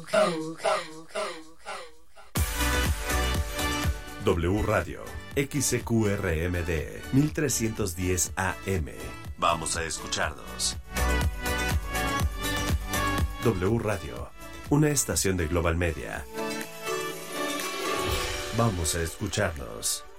W Radio, XCQRMD, 1310 AM. Vamos a escucharnos. W Radio, una estación de Global Media. Vamos a escucharnos.